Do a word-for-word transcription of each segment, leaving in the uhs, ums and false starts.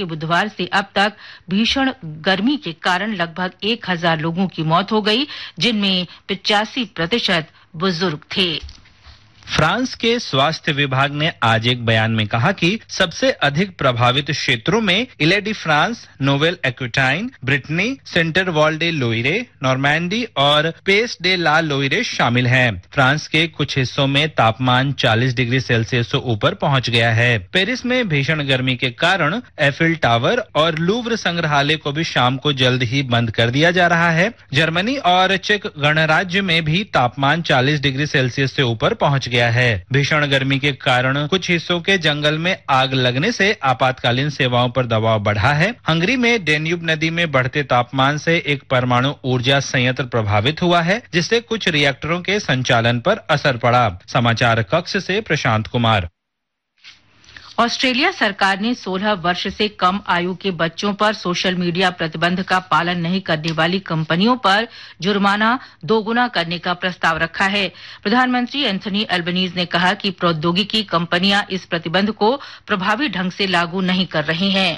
कि बुधवार से अब तक भीषण गर्मी के कारण लगभग एक हजार लोगों की मौत हो गई, जिनमें पिचासी प्रतिशत बुजुर्ग थे। फ्रांस के स्वास्थ्य विभाग ने आज एक बयान में कहा कि सबसे अधिक प्रभावित क्षेत्रों में इले D France, novel Aquitaine, Britney, centre wall day लोइरे, Normandy और पेस डे ला लोइरे शामिल हैं। फ्रांस के कुछ हिस्सों में तापमान चालीस डिग्री सेल्सियस से ऊपर पहुंच गया है। पेरिस में भीषण गर्मी के कारण एफिल टावर और लूव्र संग्रहालय को भी शाम को जल्द ही बंद कर दिया जा रहा है। जर्मनी और चेक गणराज्य में भी तापमान चालीस डिग्री सेल्सियस से ऊपर पहुंच गया है। भीषण गर्मी के कारण कुछ हिस्सों के जंगल में आग लगने से आपातकालीन सेवाओं पर दबाव बढ़ा है। हंगरी में डेन्यूब नदी में बढ़ते तापमान से एक परमाणु ऊर्जा संयंत्र प्रभावित हुआ है, जिससे कुछ रिएक्टरों के संचालन पर असर पड़ा। समाचार कक्ष से प्रशांत कुमार। ऑस्ट्रेलिया सरकार ने सोलह वर्ष से कम आयु के बच्चों पर सोशल मीडिया प्रतिबंध का पालन नहीं करने वाली कंपनियों पर जुर्माना दोगुना करने का प्रस्ताव रखा है। प्रधानमंत्री एंथनी अल्बनीज ने कहा कि प्रौद्योगिकी कंपनियां इस प्रतिबंध को प्रभावी ढंग से लागू नहीं कर रही हैं।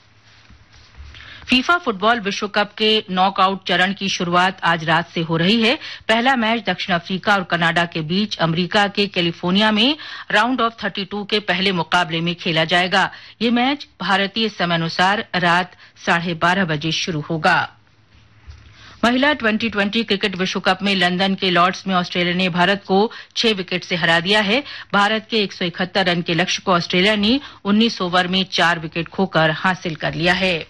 फीफा फुटबॉल विश्व कप के नॉकआउट चरण की शुरुआत आज रात से हो रही है। पहला मैच दक्षिण अफ्रीका और कनाडा के बीच अमेरिका के कैलिफोर्निया में राउंड ऑफ बत्तीस के पहले मुकाबले में खेला जाएगा। ये मैच भारतीय समयानुसार रात साढ़े बारह बजे शुरू होगा। महिला ट्वेंटी ट्वेंटी क्रिकेट विश्व कप में लंदन के लॉर्ड्स में ऑस्ट्रेलिया ने भारत को छह विकेट से हरा दिया है। भारत के एक सौ इकहत्तर रन के लक्ष्य को ऑस्ट्रेलिया ने उन्नीस ओवर में चार विकेट खोकर हासिल कर लिया है।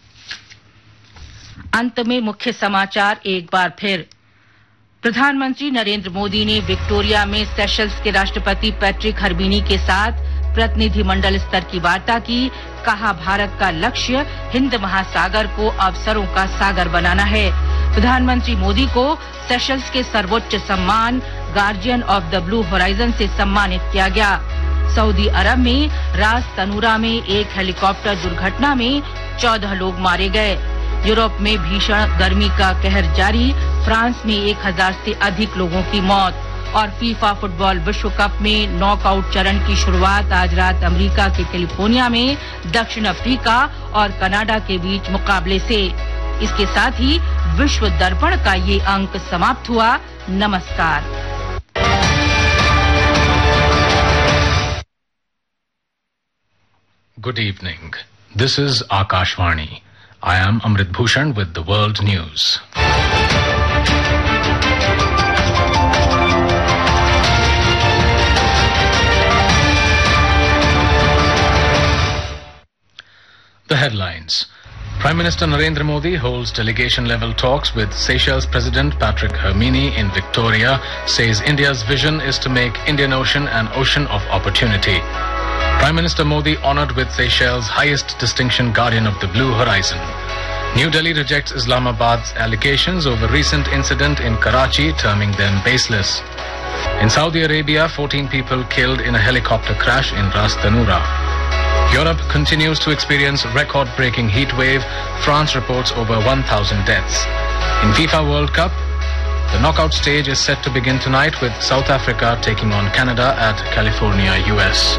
अंत में मुख्य समाचार एक बार फिर। प्रधानमंत्री नरेंद्र मोदी ने विक्टोरिया में सेशल्स के राष्ट्रपति पैट्रिक हर्मिनी के साथ प्रतिनिधिमंडल स्तर की वार्ता की। कहा, भारत का लक्ष्य हिंद महासागर को अवसरों का सागर बनाना है। प्रधानमंत्री मोदी को सेशल्स के सर्वोच्च सम्मान guardian of the blue horizon से सम्मानित किया गया। सऊदी अरब में रास तनूरा में एक हेलीकॉप्टर दुर्घटना में चौदह लोग मारे गए। यूरोप में भीषण गर्मी का कहर जारी, फ्रांस में एक हजार से अधिक लोगों की मौत। और फीफा फुटबॉल विश्व कप में नॉकआउट चरण की शुरुआत आज रात अमेरिका के कैलिफोर्निया में दक्षिण अफ्रीका और कनाडा के बीच मुकाबले से। इसके साथ ही विश्व दर्पण का ये अंक समाप्त हुआ। नमस्कार। Good evening. This is Akashvani. I am Amrit Bhushan with the world news. The headlines. Prime Minister Narendra Modi holds delegation-level talks with Seychelles President Patrick Hermini in Victoria, says India's vision is to make Indian Ocean an ocean of opportunity. Prime Minister Modi honored with Seychelles' highest distinction, Guardian of the Blue Horizon. New Delhi rejects Islamabad's allegations over recent incident in Karachi, terming them baseless. In Saudi Arabia, fourteen people killed in a helicopter crash in Ras Tanura. Europe continues to experience record-breaking heat wave. France reports over one thousand deaths. In FIFA World Cup, the knockout stage is set to begin tonight with South Africa taking on Canada at California, U S.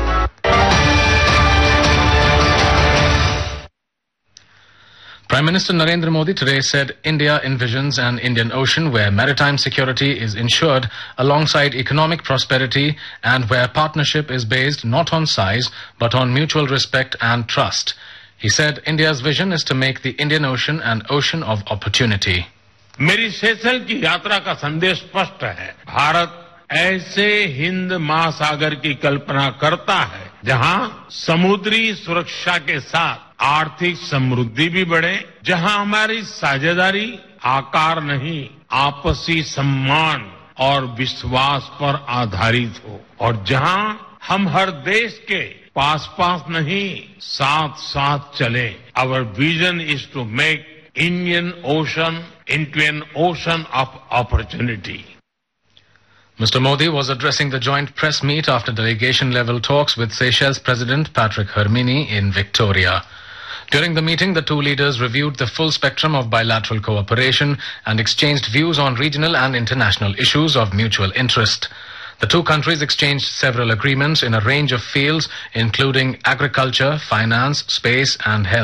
Prime Minister Narendra Modi today said India envisions an Indian Ocean where maritime security is ensured alongside economic prosperity and where partnership is based not on size but on mutual respect and trust. He said India's vision is to make the Indian Ocean an ocean of opportunity. मेरी सेशल की यात्रा का संदेश स्पष्ट है। भारत ऐसे हिंद महासागर की कल्पना करता है जहां समुद्री सुरक्षा के साथ आर्थिक समृद्धि भी बढ़े, जहां हमारी साझेदारी आकार नहीं आपसी सम्मान और विश्वास पर आधारित हो, और जहां हम हर देश के पास पास नहीं साथ साथ चले। Our vision is to make Indian Ocean into an ocean of opportunity. Mister Modi was addressing the joint press meet after delegation-level talks with Seychelles President Patrick Hermini in Victoria. During the meeting, the two leaders reviewed the full spectrum of bilateral cooperation and exchanged views on regional and international issues of mutual interest. The two countries exchanged several agreements in a range of fields, including agriculture, finance, space, and health.